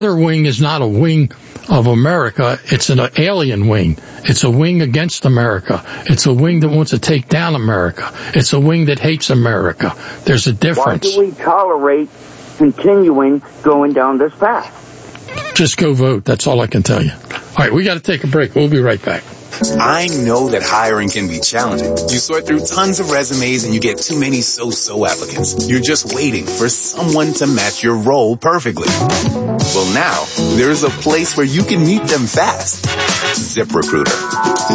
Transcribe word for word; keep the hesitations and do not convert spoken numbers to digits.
other wing is not a wing of America. It's an alien wing. It's a wing against America. It's a wing that wants to take down America. It's a wing that hates America. There's a difference. Why do we tolerate continuing going down this path? Just go vote. That's all I can tell you. All right, we got to take a break. We'll be right back. I know that hiring can be challenging. You sort through tons of resumes and you get too many so-so applicants. You're just waiting for someone to match your role perfectly. Well, now there's a place where you can meet them fast. ZipRecruiter.